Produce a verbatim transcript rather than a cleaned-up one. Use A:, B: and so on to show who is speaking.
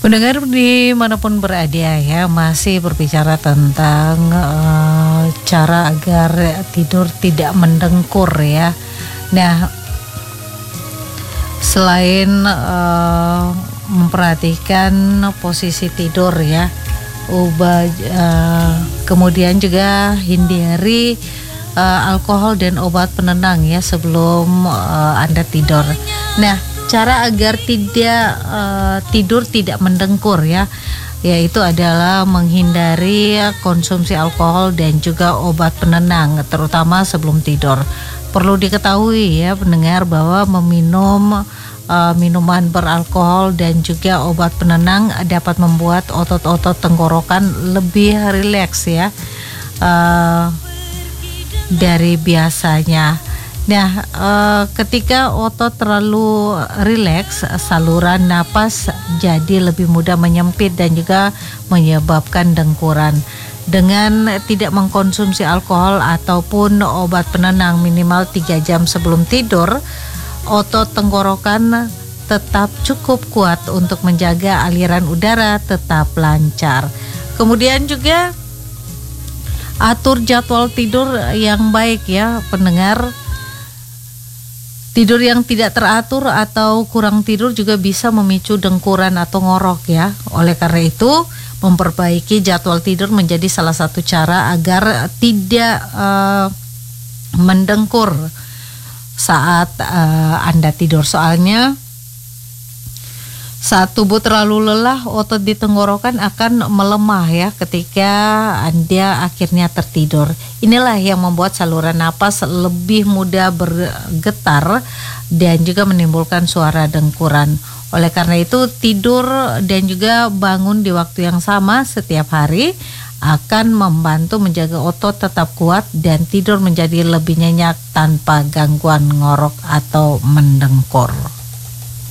A: Pendengar dimanapun berada ya, masih berbicara tentang uh, cara agar tidur tidak mendengkur ya. Nah, selain uh, memperhatikan posisi tidur ya, ubah uh, kemudian juga hindari uh, alkohol dan obat penenang ya sebelum uh, Anda tidur. Nah, cara agar tidak uh, tidur tidak mendengkur ya, yaitu adalah menghindari konsumsi alkohol dan juga obat penenang, terutama sebelum tidur. Perlu diketahui ya pendengar bahwa meminum uh, minuman beralkohol dan juga obat penenang dapat membuat otot-otot tenggorokan lebih rileks ya uh, dari biasanya. Nah, e, ketika otot terlalu rileks, saluran napas jadi lebih mudah menyempit dan juga menyebabkan dengkuran. Dengan tidak mengkonsumsi alkohol ataupun obat penenang minimal tiga jam sebelum tidur, otot tenggorokan tetap cukup kuat untuk menjaga aliran udara tetap lancar. Kemudian juga atur jadwal tidur yang baik ya pendengar. Tidur yang tidak teratur atau kurang tidur juga bisa memicu dengkuran atau ngorok ya. Oleh karena itu, memperbaiki jadwal tidur menjadi salah satu cara agar tidak uh, mendengkur saat uh, Anda tidur. Soalnya saat tubuh terlalu lelah, otot di tenggorokan akan melemah ya ketika Anda akhirnya tertidur. Inilah yang membuat saluran napas lebih mudah bergetar dan juga menimbulkan suara dengkuran. Oleh karena itu, tidur dan juga bangun di waktu yang sama setiap hari akan membantu menjaga otot tetap kuat dan tidur menjadi lebih nyenyak tanpa gangguan ngorok atau mendengkur.